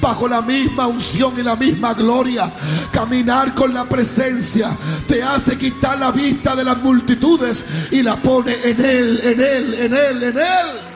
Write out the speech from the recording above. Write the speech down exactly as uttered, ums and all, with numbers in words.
bajo la misma unción y la misma gloria. Caminar con la presencia te hace quitar la vista de las multitudes y la pone en Él, en Él, en Él, en Él.